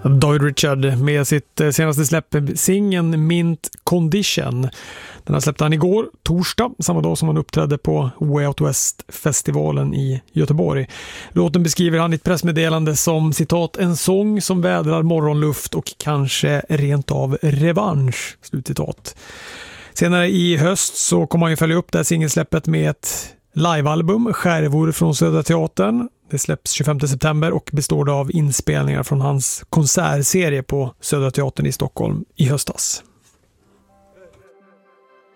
David Richard med sitt senaste släpp, singeln Mint Condition. Den har släppte han igår, torsdag, samma dag som han uppträdde på Way Out West-festivalen i Göteborg. Låten beskriver han i ett pressmeddelande som citat en sång som vädrar morgonluft och kanske rent av revansch, slutcitat. Senare i höst så kommer han ju följa upp det här singelsläppet med ett livealbum, Skärvor från Södra Teatern. Det släpps 25 september och består av inspelningar från hans konsertserie på Södra Teatern i Stockholm i höstas.